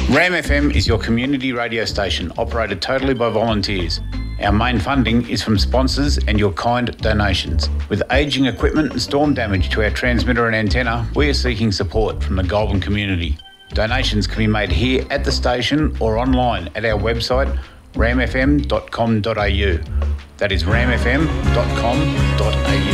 Ram FM is your community radio station, operated totally by volunteers. Our main funding is from sponsors and your kind donations. With ageing equipment and storm damage to our transmitter and antenna, we are seeking support from the Goulburn community. Donations can be made here at the station or online at our website ramfm.com.au. That is ramfm.com.au.